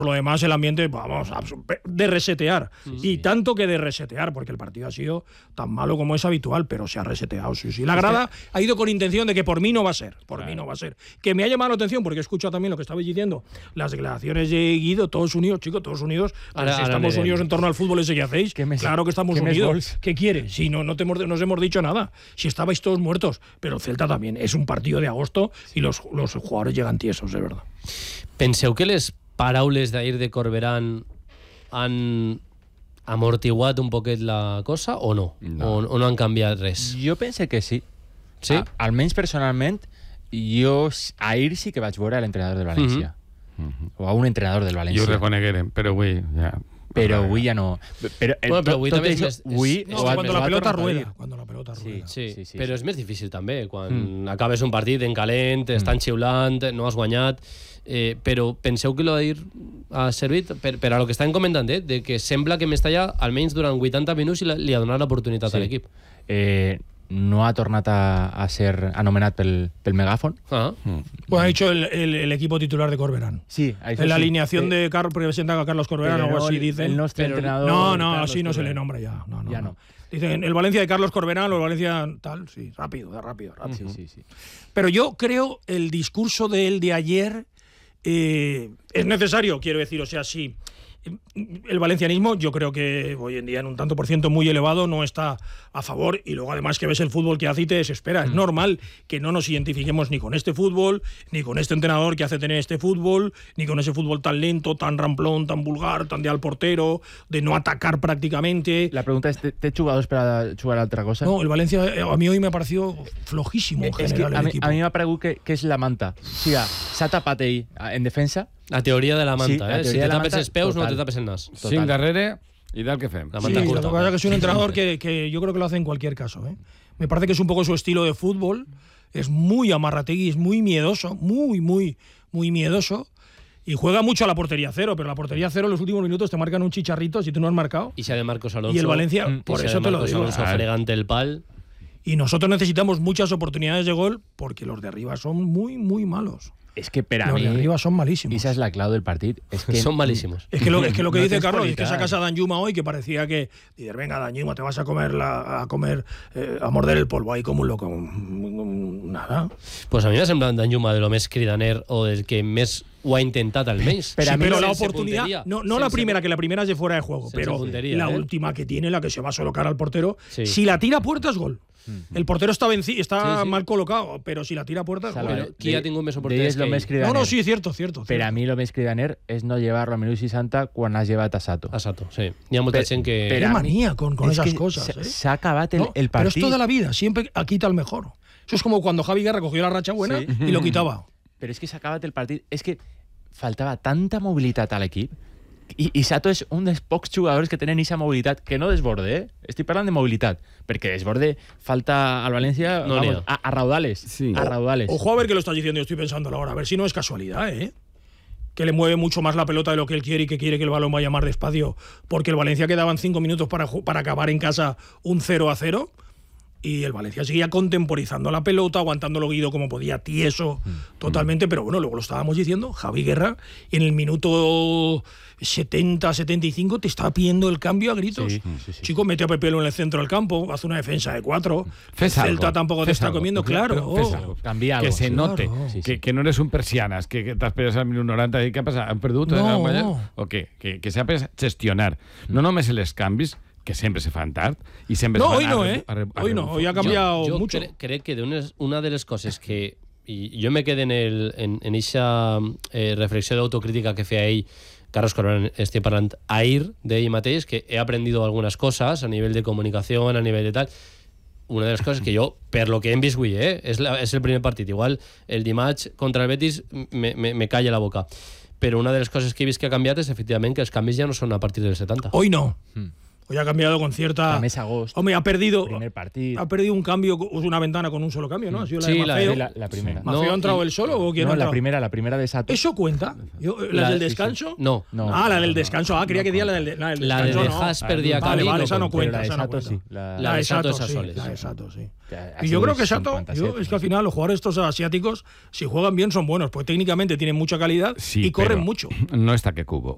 Por lo demás, el ambiente, vamos, de resetear. Y tanto que de resetear, porque el partido ha sido tan malo como es habitual, pero se ha reseteado, sí. La grada ha ido con intención de que por mí no va a ser, mí no va a ser. Que me ha llamado la atención, porque he escuchado también lo que estabais diciendo, las declaraciones de Guido, todos unidos, chicos, todos unidos. Ahora, si estamos unidos en torno al fútbol ese que hacéis, claro que estamos unidos. ¿Qué quiere? Si no nos hemos dicho nada, si estabais todos muertos. Pero el Celta también, és un partido de agosto y los jugadores llegan tiesos, de verdad. Penseu que les paraules d'ahir de Corberán han amortiguat un poquet la cosa o no? O no han canviat res? Jo pense que sí. Sí? Almenys personalment, jo ahir sí que vaig veure a l'entrenador del València. O a un entrenador del València. Jo ho reconeguerem, però avui ja... Però avui ja no. Però avui també és... Cuando la pelota rueda. Sí, però és més difícil també. Quan acabes un partit en calent, estan xiulant, no has guanyat... però penseu que l'Odir ha servit per a lo que estan comentant, de que sembla que Mestalla almenys durant 80 minuts li ha donat l'oportunitat a l'equip. No ha tornat a ser anomenat pel megàfon. Pues ha dicho el equipo titular de Corberán. Sí, en la alineación de presenta a Carlos Corberán o algo así dicen. No, así no se le nombra ya. No. Dicen el Valencia de Carlos Corberán o el Valencia tal, sí, rápido. Sí. Pero yo creo el discurso de él de ayer es necesario, quiero decir, o sea, sí. El valencianismo, yo creo que hoy en día en un tanto por ciento muy elevado no está a favor, y luego además que ves el fútbol que hace y te desespera. Es normal que no nos identifiquemos ni con este fútbol, ni con este entrenador que hace tener este fútbol, ni con ese fútbol tan lento, tan ramplón, tan vulgar, tan de al portero, de no atacar prácticamente. La pregunta es, ¿té jugadors per a jugar a altra cosa? No, el Valencia a mí hoy me ha parecido flojísimo en general el equipo. A mí m'ha paregut que és la manta. O sigui, s'ha tapat ell en defensa. La teoria de la manta, sí, si te tapes els peus no te tapes el nas. Cinc darrere i del que fem. La manta curta. Lo que pasa es que es un entrenador que yo creo que lo hace en cualquier caso. Me parece que es un poco su estilo de fútbol, es muy amarrategui, es muy miedoso, muy miedoso, y juega mucho a la portería cero, pero la portería cero en los últimos minutos te marcan un chicharrito si tú no has marcado. Y si de Marcos Alonso. Y el Valencia, por eso te lo digo. Alonso fregante el pal. Y nosotros necesitamos muchas oportunidades de gol porque los de arriba son muy malos. Es que per a los mi... de arriba son malísimos. Esa es la clau del partit. Es que son malísimos. Es que lo que dice Carlos es que sacas a Danjuma hoy, que parecía que... Dices, venga, Danjuma, te vas a morder el polvo ahí como un loco. Nada. Pues a mi m'ha semblat Danjuma de lo més cridaner o del que més ho ha intentat almenys. Pero la oportunidad, no la primera, que la primera es de fuera de juego, pero la última que tiene, la que se va a colocar al portero, si la tira a puerta es gol. El portero está mal colocado, però si la tira a puerta és gol. Però qui ha tingut més oportunitats que ell? No, sí, cierto. Per a mi lo més cridaner és no llevar-lo a minut 60 quan has llevat a Sato. A Sato, sí. Hi ha molta gent que... Qué manía con esas cosas. S'ha acabat el partit. Pero es toda la vida, siempre quita el mejor. Eso es como cuando Javi Guerra cogió la racha buena y lo quitaba. Però és que s'ha acabat el partit. És que faltava tanta mobilitat a l'equip. I Sato és un dels pocs jugadors que tenen aquesta mobilitat, que no desborde, Estic parlant de mobilitat, perquè desborde falta al Valencia a raudales. Sí. A raudales. Ojo a ver qué lo estás diciendo, yo estoy pensando ahora, a ver si no es casualidad, que le mueve mucho más la pelota de lo que él quiere y que quiere que el balón vaya más despacio, porque el Valencia quedaban 5 minutos para acabar en casa un 0-0. Y el Valencia seguía contemporizando la pelota, aguantándolo Guido como podía, tieso totalmente, pero bueno, luego lo estábamos diciendo, Javi Guerra en el minuto 70-75 te estaba pidiendo el cambio a gritos. Sí. Chico, mete a Pepelo en el centro del campo, hace una defensa de 4. Celta tampoco te está comiendo, claro. Cambia algo. Que se note, claro. que no eres un persianes, que t'has perdut al minut 90 i què passa? Han perdut? No. O què? Que sapes gestionar. No només els canvis, que sempre se fan tard i sempre no, se fan hoy no, hoy ha cambiado mucho. Yo creo que una de las cosas que yo me quedé en esa reflexió d'autocrítica que feia ell, Carlos Corberán, estic parlant ahir d'ell mateix, que he aprendido algunas cosas a nivel de comunicación, a nivel de tal. Una de les coses que jo, per lo que hem vist avui, és el primer partit. Igual el dimarts contra el Betis me calla la boca. Però una de les coses que he vist que ha canviat és, efectivament, que els canvis ja no són a partir del 70. Hoy no. Hoy ha cambiado con cierta... Mes agosto. Hombre, ha perdido un cambio, una ventana con un solo cambio, ¿no? Ha sido la de Mafeo. La primera. ¿Mafeo ha entrado él solo o quién ha entrado? La primera de Sato. ¿Eso cuenta? ¿La del descanso? No. La del descanso. Quería que diera la del descanso. La de Jasper Diacabí. Vale, esa no cuenta. La de Sato sí. La de Sato es a soles. La de Sato, sí. Y yo creo que Sato, es que al final los jugadores estos asiáticos, si juegan bien, son buenos, pues técnicamente tienen mucha calidad y corren mucho. No està que Cubo.